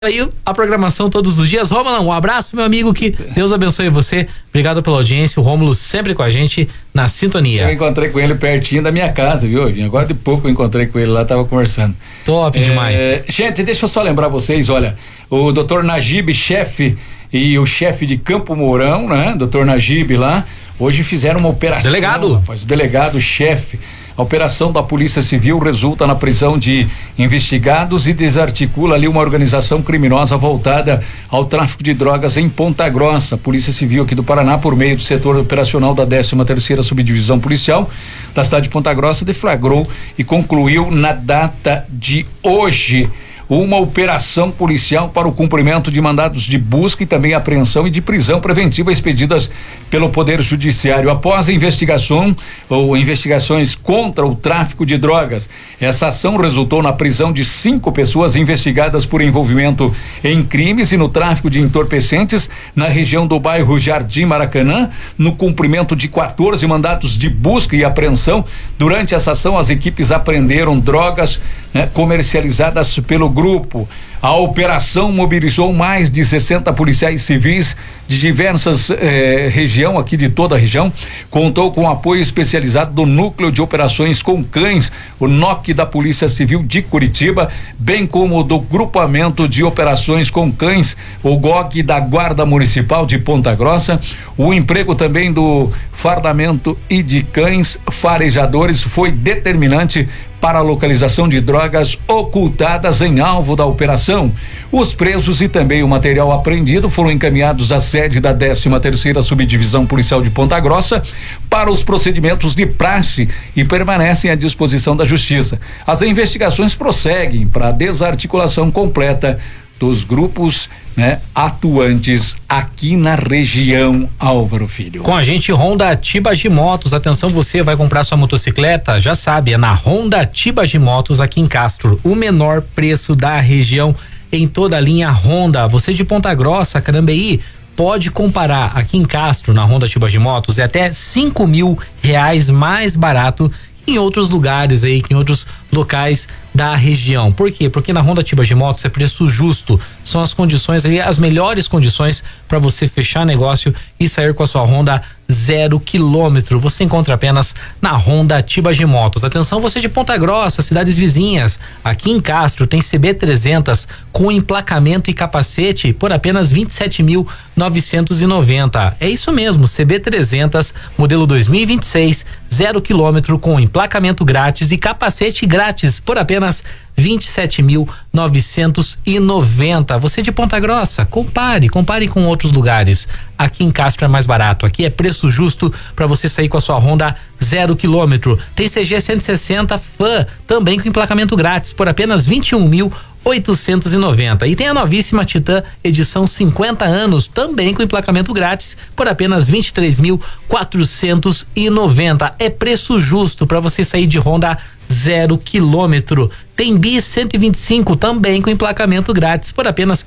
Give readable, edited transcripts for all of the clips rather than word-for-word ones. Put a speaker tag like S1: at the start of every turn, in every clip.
S1: Aí a programação todos os dias. Rômulo, um abraço, meu amigo, que Deus abençoe você. Obrigado pela audiência. O Rômulo sempre com a gente na sintonia.
S2: Eu encontrei com ele pertinho da minha casa, viu? Agora de pouco eu encontrei com ele lá, tava conversando.
S1: Top demais.
S2: Gente, deixa eu só lembrar vocês, olha, o Dr. Najib, chefe e o chefe de Campo Mourão, né? Dr. Najib lá, hoje fizeram uma operação.
S1: Delegado.
S2: Rapaz, o delegado-chefe. A operação da Polícia Civil resulta na prisão de investigados e desarticula ali uma organização criminosa voltada ao tráfico de drogas em Ponta Grossa. A Polícia Civil aqui do Paraná, por meio do setor operacional da 13ª Subdivisão Policial da cidade de Ponta Grossa, deflagrou e concluiu na data de hoje uma operação policial para o cumprimento de mandados de busca e também apreensão e de prisão preventiva expedidas pelo Poder Judiciário após a investigações contra o tráfico de drogas. Essa ação resultou na prisão de 5 pessoas investigadas por envolvimento em crimes e no tráfico de entorpecentes na região do bairro Jardim Maracanã, no cumprimento de 14 mandados de busca e apreensão. Durante essa ação, as equipes apreenderam drogas, comercializadas pelo grupo. A operação mobilizou mais de 60 policiais civis de diversas regiões aqui de toda a região. Contou com apoio especializado do Núcleo de Operações com Cães, o NOC da Polícia Civil de Curitiba, bem como do Grupamento de Operações com Cães, o GOG da Guarda Municipal de Ponta Grossa. O emprego também do fardamento e de cães farejadores foi determinante para a localização de drogas ocultadas em alvo da operação. Os presos e também o material apreendido foram encaminhados à sede da 13ª Subdivisão Policial de Ponta Grossa para os procedimentos de praxe e permanecem à disposição da Justiça. As investigações prosseguem para a desarticulação completa dos grupos, atuantes aqui na região, Álvaro Filho.
S1: Com a gente, Honda Tibagi Motos. Atenção, você vai comprar sua motocicleta? Já sabe, é na Honda Tibagi Motos aqui em Castro. O menor preço da região em toda a linha Honda. Você de Ponta Grossa, Carambeí, pode comparar aqui em Castro, na Honda Tibagi Motos, é até R$5.000 mais barato em outros lugares aí, que em outros locais da região. Por quê? Porque na Honda Tibagi Motos é preço justo, são as condições ali, as melhores condições para você fechar negócio e sair com a sua Honda 0 km. Você encontra apenas na Honda Tibagi Motos. Atenção, você de Ponta Grossa, cidades vizinhas, aqui em Castro tem CB300 com emplacamento e capacete por apenas R$27.990. É isso mesmo, CB300 modelo 2026, 0 km com emplacamento grátis e capacete grátis por apenas R$27.990. Você de Ponta Grossa, compare com outros lugares. Aqui em Castro é mais barato, aqui é preço justo para você sair com a sua Honda 0 km. Tem CG 160 Fan também com emplacamento grátis por apenas R$21.890. E tem a novíssima Titan edição 50 anos, também com emplacamento grátis por apenas R$23.490. É preço justo para você sair de Honda 0 km. Tem Bis 125 também com emplacamento grátis por apenas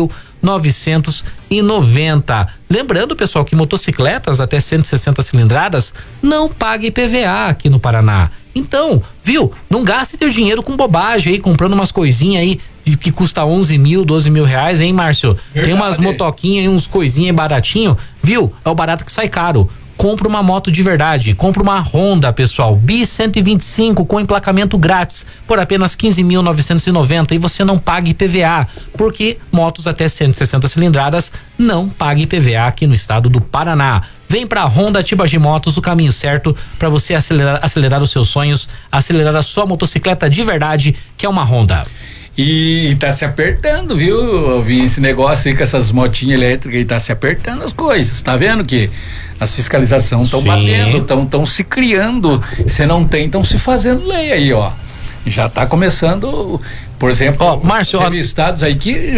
S1: R$15.990. Lembrando, pessoal, que motocicletas até 160 cilindradas não pagam IPVA aqui no Paraná. Então, viu? Não gaste teu dinheiro com bobagem aí, comprando umas coisinhas aí que custa R$11.000, R$12.000, hein, Márcio? Verdade. Tem umas motoquinhas e uns coisinhas aí baratinho, viu? É o barato que sai caro. Compra uma moto de verdade, compra uma Honda, pessoal, Bis 125 com emplacamento grátis por apenas R$15.990 e você não paga IPVA, porque motos até 160 cilindradas não pagam IPVA aqui no estado do Paraná. Vem pra Honda Tibagi Motos, o caminho certo para você acelerar os seus sonhos, acelerar a sua motocicleta de verdade, que é uma Honda.
S2: E tá se apertando, viu? Eu vi esse negócio aí com essas motinhas elétricas e tá se apertando as coisas, tá vendo que as fiscalizações estão batendo, estão se criando, se não tem, estão se fazendo lei aí, ó. Já tá começando, por exemplo,
S1: Márcio,
S2: teve estados aí que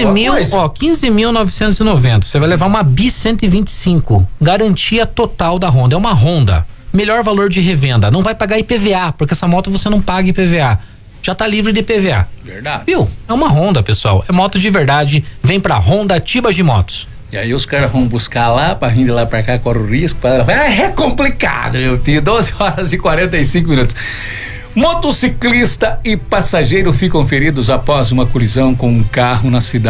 S1: 15.990, você vai levar uma Bis 125, garantia total da Honda, é uma Honda, melhor valor de revenda, não vai pagar IPVA, porque essa moto você não paga IPVA. Já tá livre de IPVA. Verdade. Viu? É uma Honda, pessoal. É moto de verdade. Vem pra Honda Tibagi Motos.
S2: E aí os caras vão buscar lá, pra vir de lá pra cá, corre o risco. É complicado, meu filho. 12 horas e 45 minutos. Motociclista e passageiro ficam feridos após uma colisão com um carro na cidade.